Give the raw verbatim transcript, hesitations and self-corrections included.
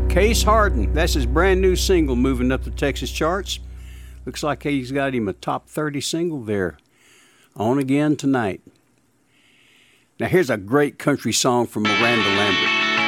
Case Harden, that's his brand new single moving up the Texas charts. Looks like he's got him a top thirty single there. On Again Tonight. Now here's a great country song from Miranda Lambert.